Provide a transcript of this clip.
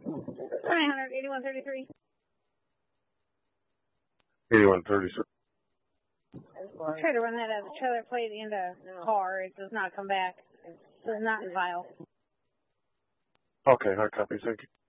900, 8133. 8133. Try to run that as a trailer plate in the car. It does not come back. It does not in file. Okay, hard copy. Thank you.